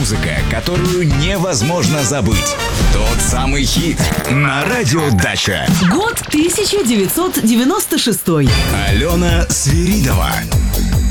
музыка, которую невозможно забыть. Тот самый хит на радио Дача. Год 1996. Алена Свиридова.